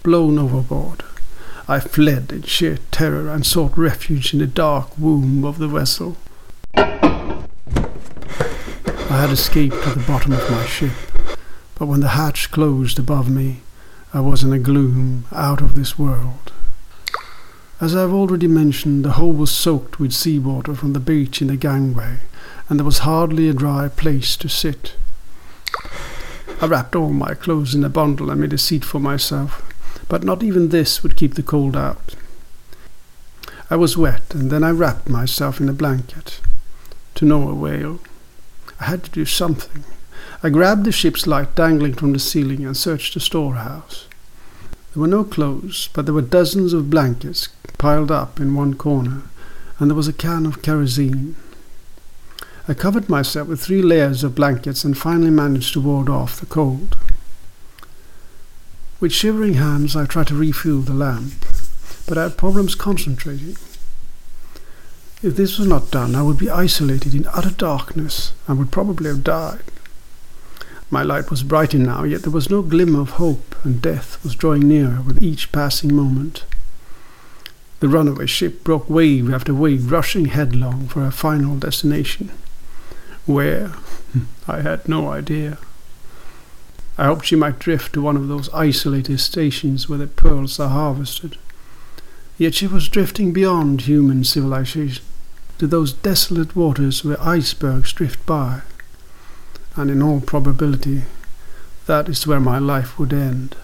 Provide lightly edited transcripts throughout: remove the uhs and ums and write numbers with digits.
blown overboard. I fled in sheer terror and sought refuge in the dark womb of the vessel. I had escaped to the bottom of my ship, but when the hatch closed above me, I was in a gloom out of this world. As I have already mentioned, the hold was soaked with seawater from the beach in the gangway, and there was hardly a dry place to sit. I wrapped all my clothes in a bundle and made a seat for myself, but not even this would keep the cold out. I was wet, and then I wrapped myself in a blanket. To no avail. I had to do something. I grabbed the ship's light dangling from the ceiling and searched the storehouse. There were no clothes, but there were dozens of blankets piled up in one corner, and there was a can of kerosene. I covered myself with 3 layers of blankets and finally managed to ward off the cold. With shivering hands I tried to refuel the lamp, but I had problems concentrating. If this was not done, I would be isolated in utter darkness and would probably have died. My light was brighter now, yet there was no glimmer of hope, and death was drawing nearer with each passing moment. The runaway ship broke wave after wave, rushing headlong for her final destination. Where? I had no idea. I hoped she might drift to one of those isolated stations where the pearls are harvested. Yet she was drifting beyond human civilization, to those desolate waters where icebergs drift by. And in all probability, that is where my life would end.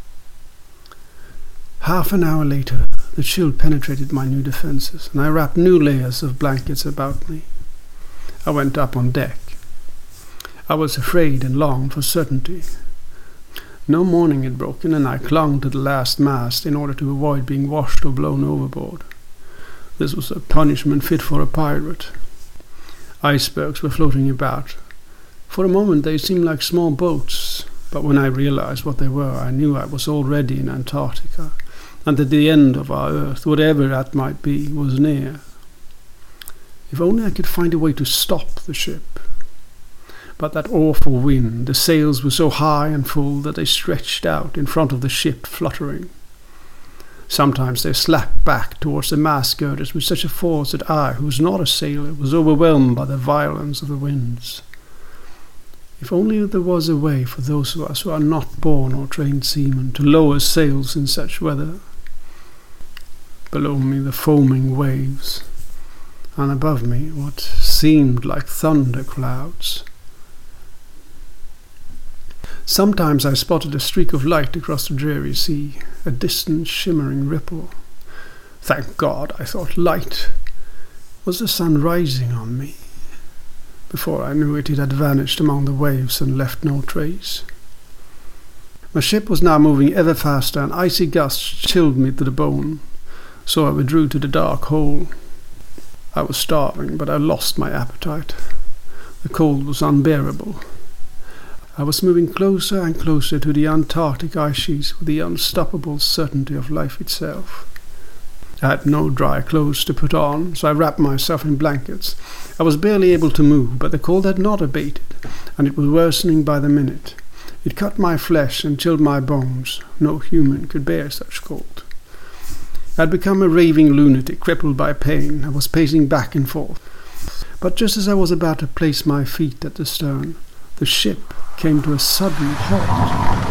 Half an hour later, the chill penetrated my new defenses, and I wrapped new layers of blankets about me. I went up on deck. I was afraid and longed for certainty. No morning had broken, and I clung to the last mast in order to avoid being washed or blown overboard. This was a punishment fit for a pirate. Icebergs were floating about. For a moment they seemed like small boats, but when I realized what they were, I knew I was already in Antarctica, and that the end of our Earth, whatever that might be, was near. If only I could find a way to stop the ship. But that awful wind, the sails were so high and full that they stretched out in front of the ship, fluttering. Sometimes they slapped back towards the mast girders with such a force that I, who was not a sailor, was overwhelmed by the violence of the winds. If only there was a way for those of us who are not born or trained seamen to lower sails in such weather. Below me the foaming waves, and above me what seemed like thunder clouds. Sometimes I spotted a streak of light across the dreary sea, a distant shimmering ripple. Thank God, I thought, light. Was the sun rising on me? Before I knew it, it had vanished among the waves and left no trace. My ship was now moving ever faster, and icy gusts chilled me to the bone, so I withdrew to the dark hole. I was starving, but I lost my appetite. The cold was unbearable. I was moving closer and closer to the Antarctic ice sheets with the unstoppable certainty of life itself. I had no dry clothes to put on, so I wrapped myself in blankets. I was barely able to move, but the cold had not abated, and it was worsening by the minute. It cut my flesh and chilled my bones. No human could bear such cold. I had become a raving lunatic, crippled by pain. I was pacing back and forth. But just as I was about to place my feet at the stern, the ship came to a sudden halt.